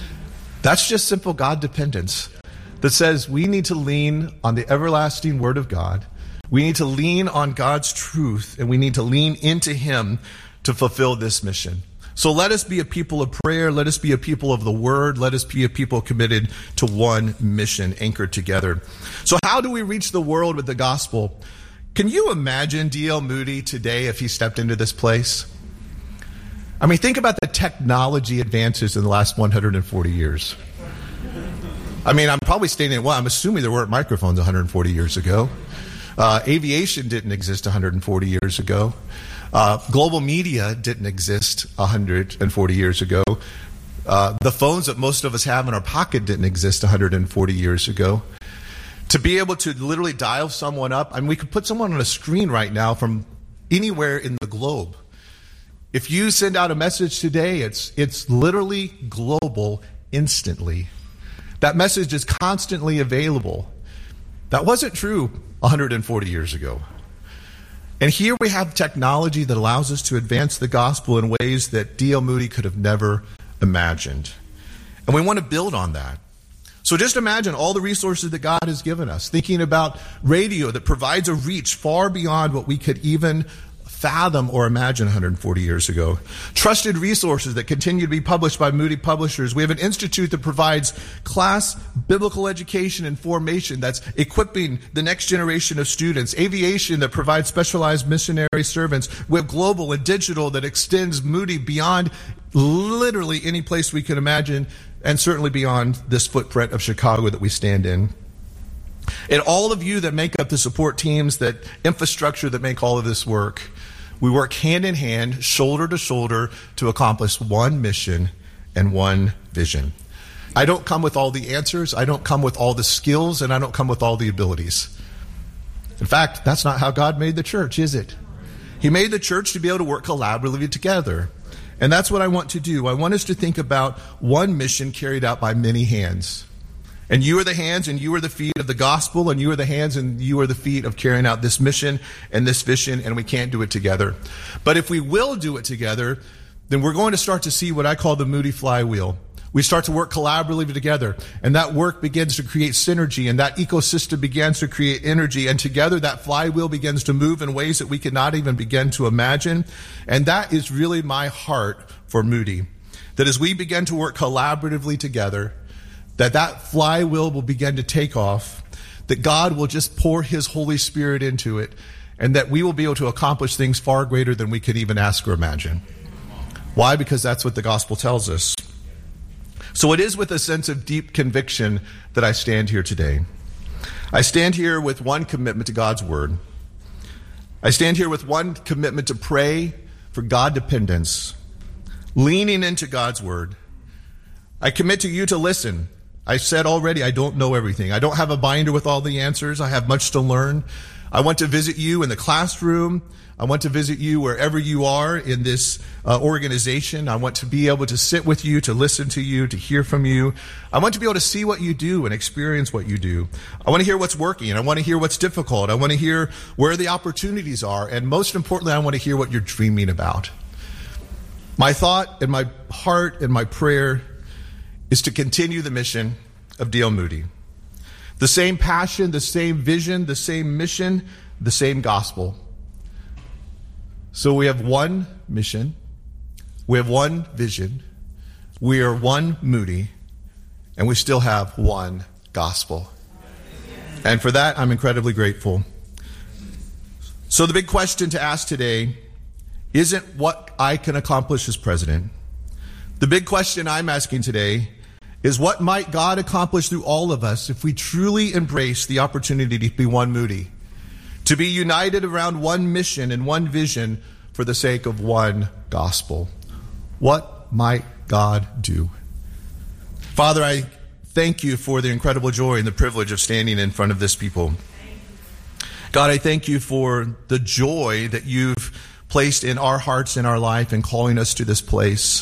T: That's just simple God dependence that says we need to lean on the everlasting Word of God. We need to lean on God's truth, and we need to lean into Him to fulfill this mission. So let us be a people of prayer. Let us be a people of the Word. Let us be a people committed to one mission, anchored together. So how do we reach the world with the gospel? Can you imagine D.L. Moody today if he stepped into this place? I mean, think about the technology advances in the last 140 years. I mean, I'm probably stating, well, I'm assuming there weren't microphones 140 years ago. Aviation didn't exist 140 years ago. Global media didn't exist 140 years ago. The phones that most of us have in our pocket didn't exist 140 years ago. To be able to literally dial someone up, I mean, we could put someone on a screen right now from anywhere in the globe. If you send out a message today, it's literally global instantly. That message is constantly available. That wasn't true 140 years ago. And here we have technology that allows us to advance the gospel in ways that D.L. Moody could have never imagined. And we want to build on that. So just imagine all the resources that God has given us, thinking about radio that provides a reach far beyond what we could even fathom or imagine 140 years ago. Trusted resources that continue to be published by Moody Publishers. We have an institute that provides class biblical education and formation that's equipping the next generation of students. Aviation that provides specialized missionary servants. We have global and digital that extends Moody beyond literally any place we can imagine, and certainly beyond this footprint of Chicago that we stand in. And all of you that make up the support teams, that infrastructure that make all of this work, we work hand in hand, shoulder to shoulder, to accomplish one mission and one vision. I don't come with all the answers, I don't come with all the skills, and I don't come with all the abilities. In fact, that's not how God made the church, is it? He made the church to be able to work collaboratively together. And that's what I want to do. I want us to think about one mission carried out by many hands. And you are the hands and you are the feet of the gospel, and you are the hands and you are the feet of carrying out this mission and this vision, and we can't do it together. But if we will do it together, then we're going to start to see what I call the Moody flywheel. We start to work collaboratively together, and that work begins to create synergy, and that ecosystem begins to create energy, and together that flywheel begins to move in ways that we cannot even begin to imagine. And that is really my heart for Moody, that as we begin to work collaboratively together, that flywheel will begin to take off, that God will just pour his Holy Spirit into it, and that we will be able to accomplish things far greater than we could even ask or imagine. Why? Because that's what the gospel tells us. So it is with a sense of deep conviction that I stand here today. I stand here with one commitment to God's word. I stand here with one commitment to pray for God dependence, leaning into God's word. I commit to you to listen. I said already, I don't know everything. I don't have a binder with all the answers. I have much to learn. I want to visit you in the classroom. I want to visit you wherever you are in this organization. I want to be able to sit with you, to listen to you, to hear from you. I want to be able to see what you do and experience what you do. I want to hear what's working. I want to hear what's difficult. I want to hear where the opportunities are. And most importantly, I want to hear what you're dreaming about. My thought and my heart and my prayer is to continue the mission of D.L. Moody. The same passion, the same vision, the same mission, the same gospel. So we have one mission, we have one vision, we are one Moody, and we still have one gospel. And for that, I'm incredibly grateful. So the big question to ask today isn't what I can accomplish as president. The big question I'm asking today is what might God accomplish through all of us if we truly embrace the opportunity to be one Moody, to be united around one mission and one vision for the sake of one gospel. What might God do? Father, I thank you for the incredible joy and the privilege of standing in front of this people. God, I thank you for the joy that you've placed in our hearts and our life and calling us to this place.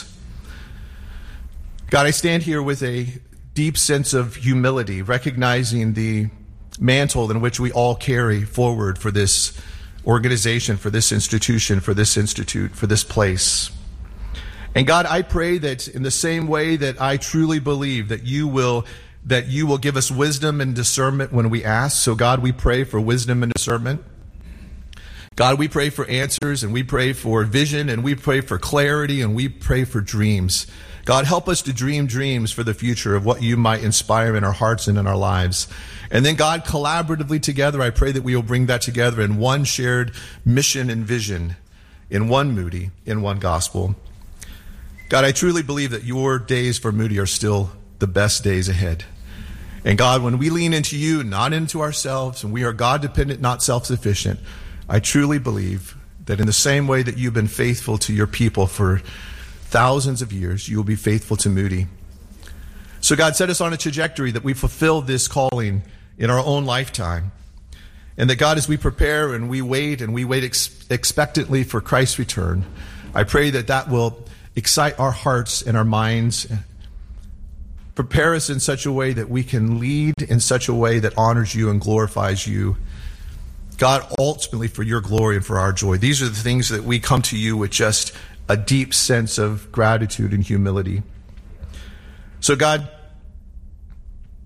T: God, I stand here with a deep sense of humility, recognizing the mantle in which we all carry forward for this organization, for this institution, for this institute, for this place. And God, I pray that in the same way that I truly believe that you will give us wisdom and discernment when we ask. So God, we pray for wisdom and discernment. God, we pray for answers, and we pray for vision, and we pray for clarity, and we pray for dreams. God, help us to dream dreams for the future of what you might inspire in our hearts and in our lives. And then, God, collaboratively together, I pray that we will bring that together in one shared mission and vision, in one Moody, in one gospel. God, I truly believe that your days for Moody are still the best days ahead. And God, when we lean into you, not into ourselves, and we are God-dependent, not self-sufficient, I truly believe that in the same way that you've been faithful to your people for thousands of years, you will be faithful to Moody. So God, set us on a trajectory that we fulfill this calling in our own lifetime. And that God, as we prepare and we wait expectantly for Christ's return, I pray that that will excite our hearts and our minds, prepare us in such a way that we can lead in such a way that honors you and glorifies you. God, ultimately for your glory and for our joy. These are the things that we come to you with just a deep sense of gratitude and humility. So God,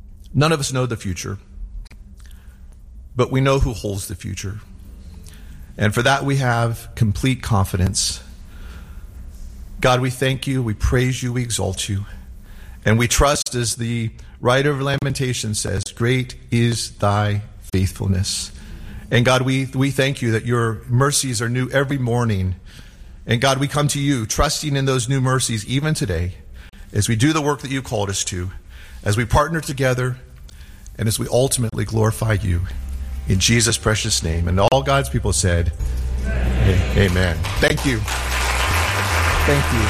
T: none of us know the future, but we know who holds the future. And for that we have complete confidence. God, we thank you, we praise you, we exalt you. And we trust, as the writer of Lamentations says, great is thy faithfulness. And God, we thank you that your mercies are new every morning. And God, we come to you trusting in those new mercies even today as we do the work that you called us to, as we partner together, and as we ultimately glorify you. In Jesus' precious name. And all God's people said, Amen. Thank you. Thank you.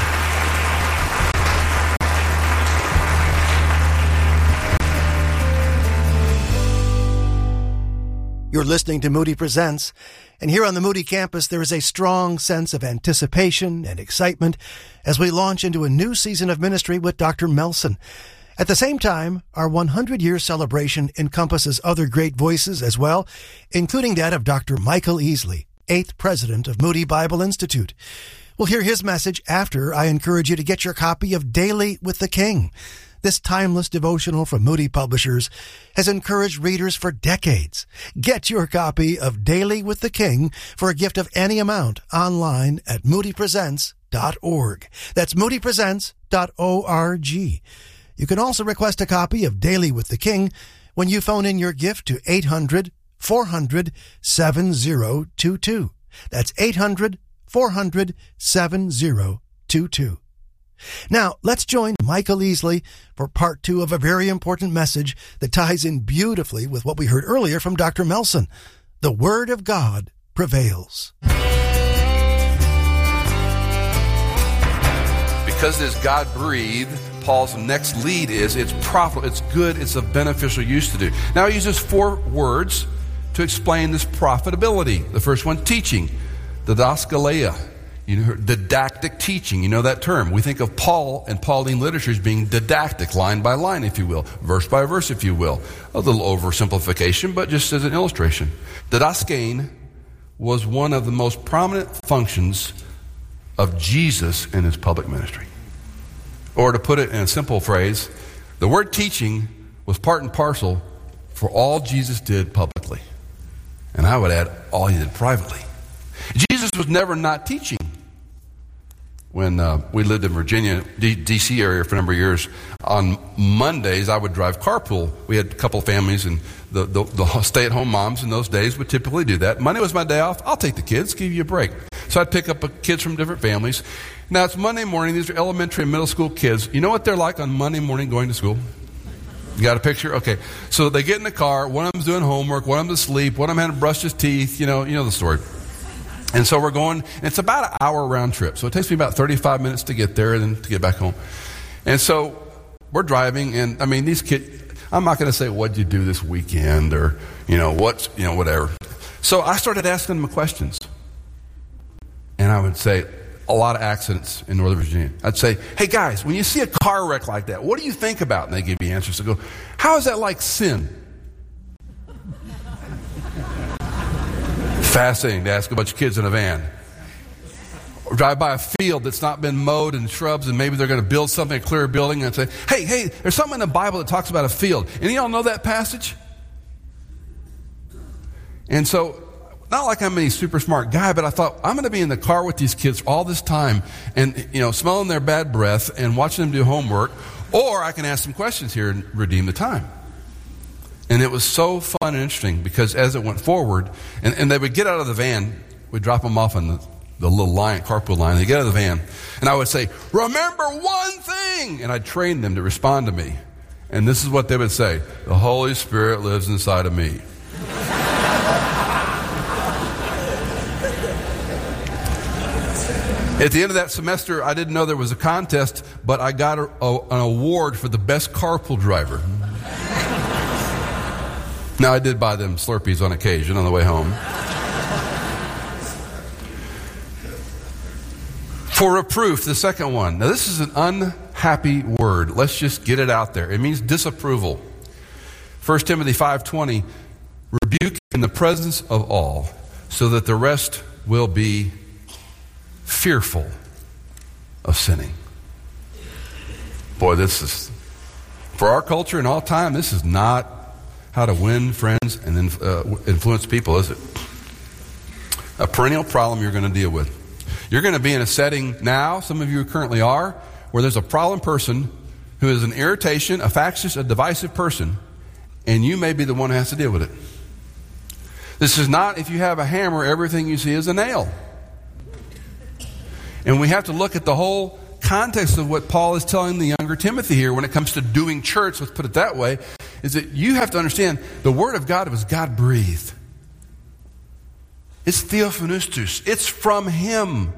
S: You're listening to Moody Presents, and here on the Moody campus there is a strong sense of anticipation and excitement as we launch into a new season of ministry with Dr. Melson. At the same time, our 100-year celebration encompasses other great voices as well, including that of Dr. Michael Easley, 8th president of Moody Bible Institute. We'll hear his message after I encourage you to get your copy of Daily with the King. This timeless devotional from Moody Publishers has encouraged readers for decades. Get your copy of Daily with the King for a gift of any amount online at moodypresents.org. That's moodypresents.org. You can also request a copy of Daily with the King when you phone in your gift to 800-400-7022. That's 800-400-7022. Now, let's join Michael Easley for part 2 of a very important message that ties in beautifully with what we heard earlier from Dr. Melson. The Word of God prevails.
U: Because it is God-breathed, Paul's next lead is it's profitable, it's good, it's of beneficial use to do. Now he uses 4 words to explain this profitability. The first one, teaching, didaskaleia. You know, didactic teaching, you know that term. We think of Paul and Pauline literature as being didactic, line by line, if you will, verse by verse, if you will. A little oversimplification, but just as an illustration. Didaskein was one of the most prominent functions of Jesus in his public ministry. Or to put it in a simple phrase, the word teaching was part and parcel for all Jesus did publicly. And I would add, all he did privately. Jesus was never not teaching. When we lived in Virginia, D.C. area for a number of years, on Mondays I would drive carpool. We had a couple of families, and the stay-at-home moms in those days would typically do that. Monday was my day off. I'll take the kids, give you a break. So I'd pick up kids from different families. Now it's Monday morning. These are elementary and middle school kids. You know what they're like on Monday morning going to school? You got a picture? Okay. So they get in the car. One of them's doing homework. One of them's asleep. One of them hadn't brushed his teeth. You know the story. And so we're going, and it's about an hour round trip. So it takes me about 35 minutes to get there and then to get back home. And so we're driving, and I mean, these kids, I'm not going to say, what'd you do this weekend, or, whatever. So I started asking them questions. And I would say, a lot of accidents in Northern Virginia. I'd say, hey guys, when you see a car wreck like that, what do you think about? And they give me answers. I go, how is that like sin? Fascinating to ask a bunch of kids in a van. Or drive by a field that's not been mowed and shrubs, and maybe they're going to build something, a clear building, and say, hey, there's something in the Bible that talks about a field. Any of y'all know that passage? And so, not like I'm any super smart guy, but I thought, I'm going to be in the car with these kids all this time and, smelling their bad breath and watching them do homework, or I can ask some questions here and redeem the time. And it was so fun and interesting because as it went forward, and they would get out of the van, we'd drop them off on the little carpool line, they get out of the van, and I would say, remember one thing! And I'd train them to respond to me. And this is what they would say, the Holy Spirit lives inside of me. At the end of that semester, I didn't know there was a contest, but I got an award for the best carpool driver. Now, I did buy them Slurpees on occasion on the way home. For reproof, the second one. Now, this is an unhappy word. Let's just get it out there. It means disapproval. 1 Timothy 5:20, rebuke in the presence of all, so that the rest will be fearful of sinning. Boy, this is, for our culture and all time, this is not how to win friends and influence people, is it? A perennial problem you're going to deal with. You're going to be in a setting now, some of you currently are, where there's a problem person who is an irritation, a factious, a divisive person, and you may be the one who has to deal with it. This is not, if you have a hammer, everything you see is a nail. And we have to look at the whole context of what Paul is telling the younger Timothy here when it comes to doing church, let's put it that way, is that you have to understand the Word of God was God-breathed. It's theophanustos. It's from Him.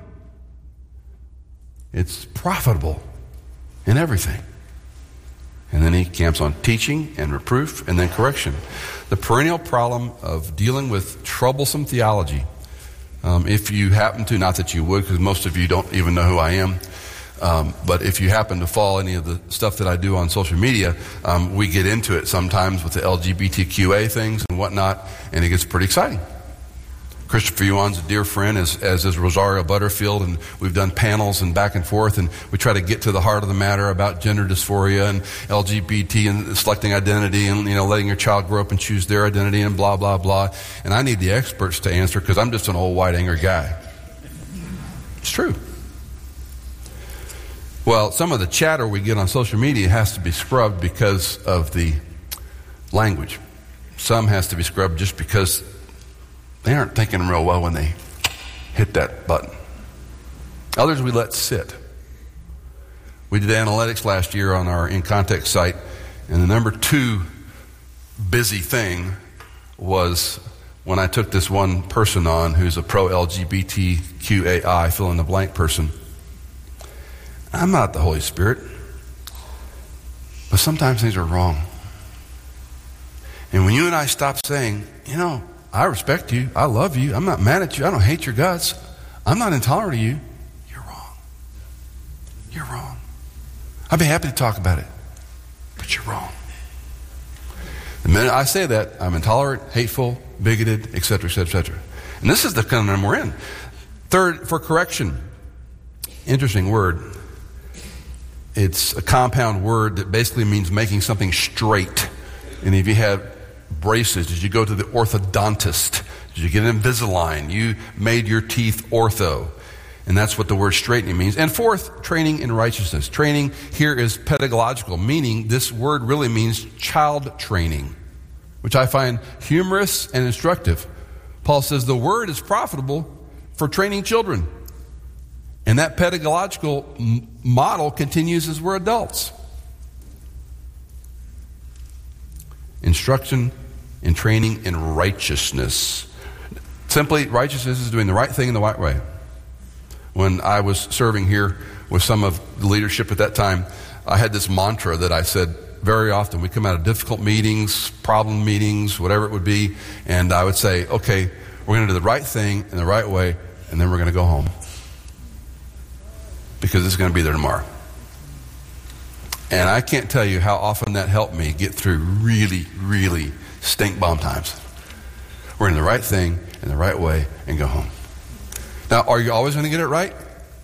U: It's profitable in everything. And then he camps on teaching and reproof and then correction. The perennial problem of dealing with troublesome theology, if you happen to, not that you would, because most of you don't even know who I am, but if you happen to follow any of the stuff that I do on social media, we get into it sometimes with the LGBTQA things and whatnot, and it gets pretty exciting. Christopher Yuan's a dear friend, as is Rosario Butterfield, and we've done panels and back and forth, and we try to get to the heart of the matter about gender dysphoria and LGBT and selecting identity and, letting your child grow up and choose their identity and blah, blah, blah. And I need the experts to answer because I'm just an old white angry guy. It's true. Well, some of the chatter we get on social media has to be scrubbed because of the language. Some has to be scrubbed just because they aren't thinking real well when they hit that button. Others we let sit. We did analytics last year on our In Context site, and the number 2 busy thing was when I took this one person on who's a pro-LGBTQAI, fill in the blank person. I'm not the Holy Spirit, but sometimes things are wrong. And when you and I stop saying, I respect you. I love you. I'm not mad at you. I don't hate your guts. I'm not intolerant of you. You're wrong. You're wrong. I'd be happy to talk about it, but you're wrong. The minute I say that, I'm intolerant, hateful, bigoted, etc., etc., etc. And this is the conundrum we're in. Third, for correction. Interesting word. It's a compound word that basically means making something straight. And if you have braces, did you go to the orthodontist? Did you get Invisalign? You made your teeth ortho. And that's what the word straightening means. And fourth, training in righteousness. Training here is pedagogical, meaning this word really means child training, which I find humorous and instructive. Paul says the word is profitable for training children. And that pedagogical model continues as we're adults. Instruction and training in righteousness. Simply, righteousness is doing the right thing in the right way. When I was serving here with some of the leadership at that time, I had this mantra that I said very often. We come out of difficult meetings, problem meetings, whatever it would be, and I would say, okay, we're going to do the right thing in the right way, and then we're going to go home. Because it's going to be there tomorrow. And I can't tell you how often that helped me get through really, really stink bomb times. We're in the right thing, in the right way, and go home. Now, are you always going to get it right?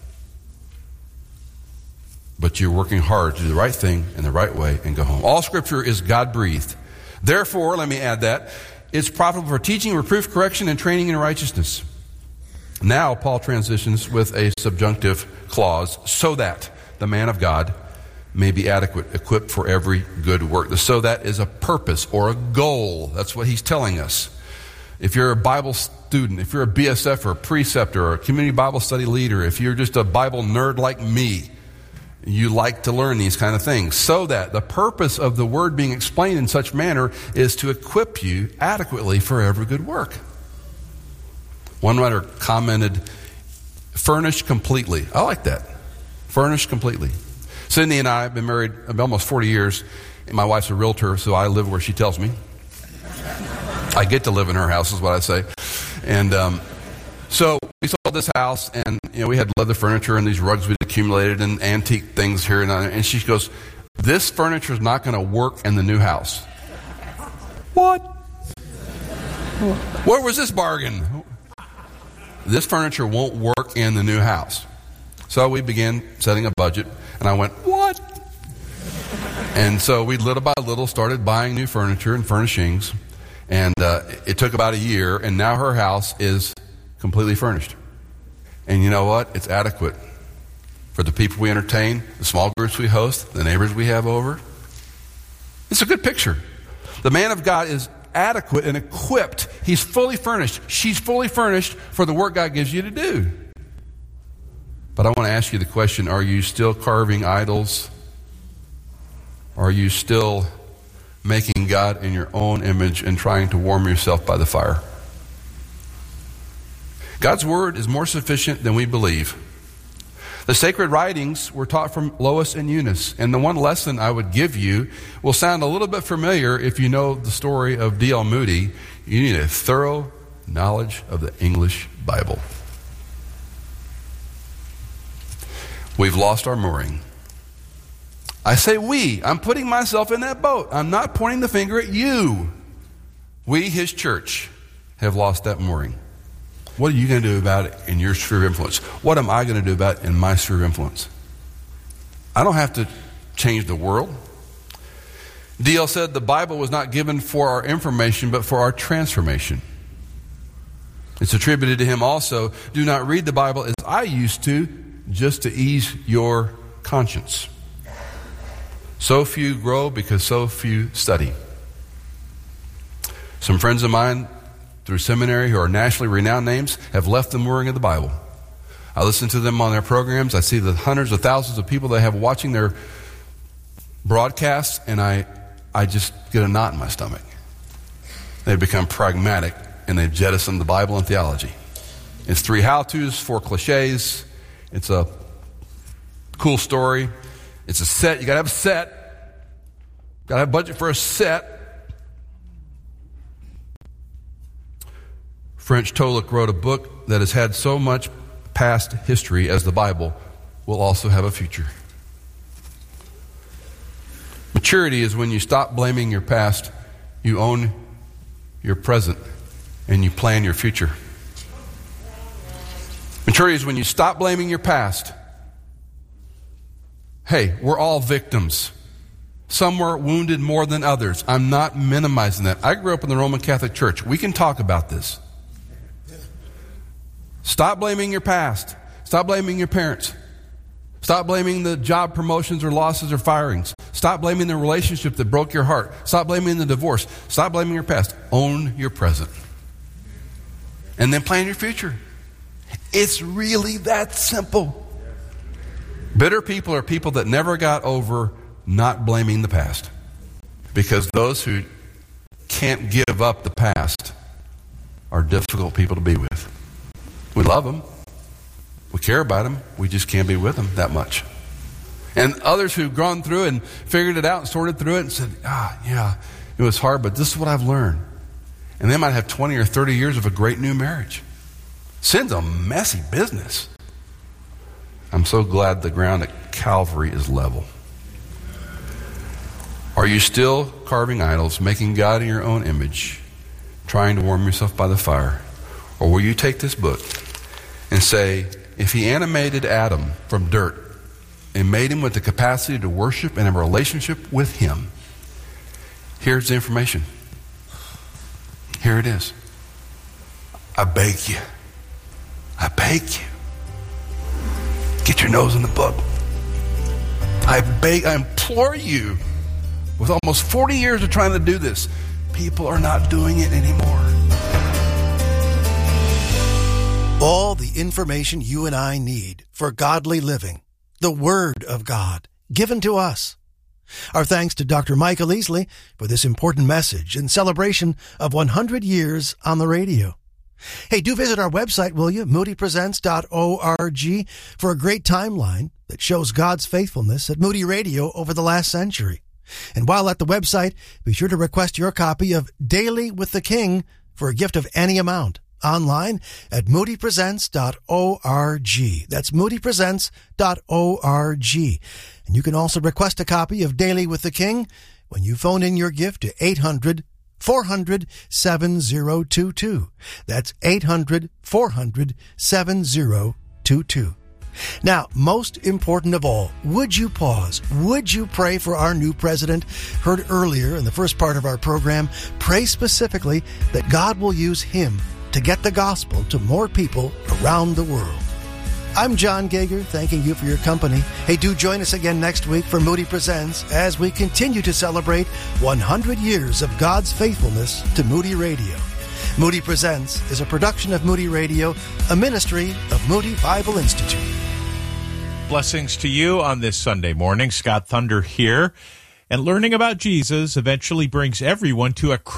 U: But you're working hard to do the right thing in the right way and go home. All Scripture is God-breathed. Therefore, let me add that, it's profitable for teaching, reproof, correction, and training in righteousness. Now, Paul transitions with a subjunctive clause, so that the man of God may be adequate, equipped for every good work. The so that is a purpose or a goal. That's what he's telling us. If you're a Bible student, if you're a BSF or a preceptor or a community Bible study leader, if you're just a Bible nerd like me, you like to learn these kind of things. So that the purpose of the word being explained in such manner is to equip you adequately for every good work. One writer commented, furnished completely. I like that. Furnished completely. Cindy and I have been married almost 40 years. And my wife's a realtor, so I live where she tells me. I get to live in her house is what I say. And so we sold this house, and we had leather furniture and these rugs we'd accumulated and antique things here and there. And she goes, this furniture is not going to work in the new house. What? Where was this bargain? This furniture won't work in the new house. So we began setting a budget, and I went, what? And so we little by little started buying new furniture and furnishings, and it took about a year, and now her house is completely furnished. And you know what? It's adequate for the people we entertain, the small groups we host, the neighbors we have over. It's a good picture. The man of God is adequate and equipped. He's fully furnished. She's fully furnished for the work God gives you to do. But I want to ask you the question, are you still carving idols? Are you still making God in your own image and trying to warm yourself by the fire? God's word is more sufficient than we believe. The sacred writings were taught from Lois and Eunice, and the one lesson I would give you will sound a little bit familiar if you know the story of D.L. Moody. You need a thorough knowledge of the English Bible. We've lost our mooring. I say we. I'm putting myself in that boat. I'm not pointing the finger at you. We, his church, have lost that mooring. What are you going to do about it in your sphere of influence? What am I going to do about it in my sphere of influence? I don't have to change the world. D.L. said the Bible was not given for our information, but for our transformation. It's attributed to him also, do not read the Bible as I used to, just to ease your conscience. So few grow because so few study. Some friends of mine through seminary who are nationally renowned names have left the mooring of the Bible. I listen to them on their programs. I see the hundreds of thousands of people they have watching their broadcasts, and I just get a knot in my stomach. They've become pragmatic, and they've jettisoned the Bible and theology. It's 3 how-tos, 4 cliches. It's a cool story. It's a set. You got to have a set. Got to have budget for a set. French Tolek wrote a book that has had so much past history as the Bible will also have a future. Maturity is when you stop blaming your past, you own your present, and you plan your future. Maturity is when you stop blaming your past. Hey, we're all victims. Some were wounded more than others. I'm not minimizing that. I grew up in the Roman Catholic Church. We can talk about this. Stop blaming your past. Stop blaming your parents. Stop blaming the job promotions or losses or firings. Stop blaming the relationship that broke your heart. Stop blaming the divorce. Stop blaming your past. Own your present. And then plan your future. It's really that simple. Bitter people are people that never got over not blaming the past. Because those who can't give up the past are difficult people to be with. We love them. We care about them. We just can't be with them that much. And others who've gone through and figured it out and sorted through it and said, yeah, it was hard, but this is what I've learned. And they might have 20 or 30 years of a great new marriage. Sin's a messy business. I'm so glad the ground at Calvary is level. Are you still carving idols, making God in your own image, trying to warm yourself by the fire? Or will you take this book and say, if he animated Adam from dirt and made him with the capacity to worship and have a relationship with him, here's the information. Here it is. I beg you. Get your nose in the book. I implore you. With almost 40 years of trying to do this, people are not doing it anymore.
S: All the information you and I need for godly living, the Word of God, given to us. Our thanks to Dr. Michael Easley for this important message in celebration of 100 years on the radio. Hey, do visit our website, will you? moodypresents.org for a great timeline that shows God's faithfulness at Moody Radio over the last century. And while at the website, be sure to request your copy of Daily with the King for a gift of any amount. Online at moodypresents.org. That's moodypresents.org. And you can also request a copy of Daily with the King when you phone in your gift to 800-400-7022. That's 800-400-7022. Now, most important of all, would you pause? Would you pray for our new president? Heard earlier in the first part of our program, pray specifically that God will use him to get the gospel to more people around the world. I'm John Gager, thanking you for your company. Hey, do join us again next week for Moody Presents as we continue to celebrate 100 years of God's faithfulness to Moody Radio. Moody Presents is a production of Moody Radio, a ministry of Moody Bible Institute.
A: Blessings to you on this Sunday morning. Scott Thunder here. And learning about Jesus eventually brings everyone to a